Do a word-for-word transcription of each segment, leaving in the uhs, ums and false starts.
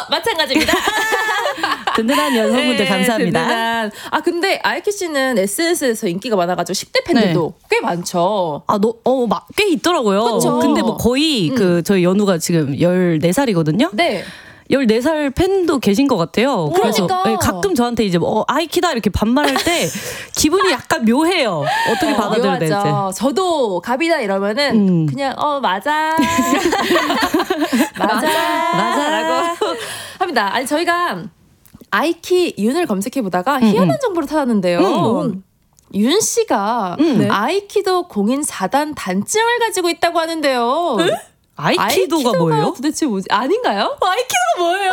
마찬가지입니다. 든든한 여성분들 네, 감사합니다. 든든한. 아 근데 아이키 씨는 에스엔에스에서 인기가 많아가지고 십 대 팬들도 네. 꽤 많죠. 아, 너, 어, 막, 꽤 있더라고요. 그쵸? 근데 뭐 거의 음. 그 저희 연우가 지금 열네 살이거든요. 네. 열네 살 팬도 계신 것 같아요. 그래서 그러니까. 네, 가끔 저한테 이제 뭐, 어, 아이키다 이렇게 반말할 때 기분이 약간 묘해요. 어떻게 어, 받아들여야 될지. 저도 갑이다 이러면은 음. 그냥 어 맞아 맞아 맞아 라고 합니다. 아니 저희가 아이키 윤을 검색해 보다가 음, 희한한 음. 정보를 찾았는데요. 음. 윤 씨가 음, 네. 아이키도 공인 사 단 단증을 가지고 있다고 하는데요. 에? 아이키도가, 아이키도가 뭐예요? 도대체 뭐지? 아닌가요? 아이키도가 뭐예요?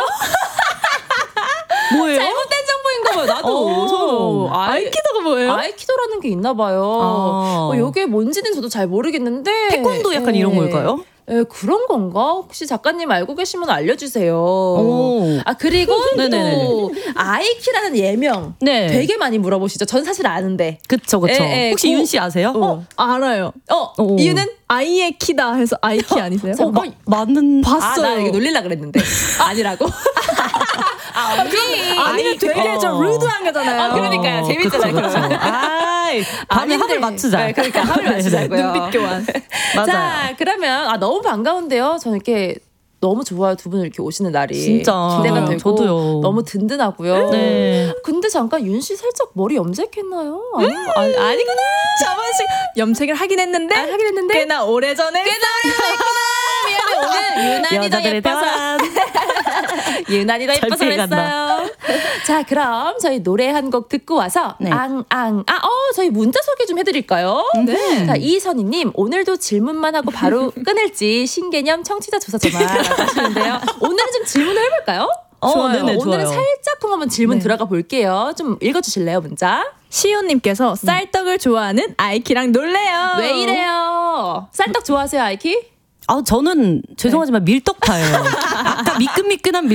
뭐예요? 잘못된 정보인가 봐요. 나도. 어, 아이, 아이키도가 뭐예요? 아이키도라는 게 있나 봐요. 아. 어, 이게 뭔지는 저도 잘 모르겠는데. 태권도 약간 네. 이런 걸까요? 에, 그런 건가? 혹시 작가님 알고 계시면 알려주세요. 오. 아 그리고 또 아이키라는 예명 네. 되게 많이 물어보시죠. 전 사실 아는데. 그쵸 그쵸. 에, 에, 혹시 윤 씨 아세요? 어, 어 알아요. 어 오. 이유는? 아이의 키다 해서 아이키 아니세요? 어, 마, 맞는 봤어요. 아, 나 이거 놀리려 그랬는데 아니라고. 아, 언니. 아니면 되게 어. 좀 루드한 거잖아요. 아, 그러니까요. 재밌잖아요. 그렇죠. 아, 밤에 합을 맞추자. 네, 그러니까 합을 맞추자고요. 눈빛 교환. 맞아요. 자, 그러면 아 너무 반가운데요. 저는 이렇게 너무 좋아요. 두 분을 이렇게 오시는 날이. 진짜. 기대가 되고. 저도요. 너무 든든하고요. 네. 근데 잠깐 윤 씨 살짝 머리 염색했나요? 아니, 음~ 아니, 아니구나. 저번씩 염색을 하긴 했는데. 아, 하긴 했는데. 꽤나 오래전에. 꽤나 오래전에 했구나. 미안해. 오늘 유난히 더 예뻐서. 유난히 더 예뻐서 그랬어요. 자, 그럼 저희 노래 한 곡 듣고 와서 네. 앙, 앙. 아, 어, 저희 문자 소개 좀 해드릴까요? 네. 자, 이선희님 오늘도 질문만 하고 바로 끊을지 신개념 청취자 조사 전화 하시는데요. 오늘은 좀 질문을 해볼까요? 어, 좋아요. 네네, 오늘은 좋아요. 살짝 한번 질문 네. 들어가 볼게요. 좀 읽어주실래요, 문자? 시온님께서 쌀떡을 좋아하는 아이키랑 놀래요. 왜 이래요? 쌀떡 좋아하세요, 아이키? 아, 저는 죄송하지만 네. 밀떡파예요. 아까 미끈미끈한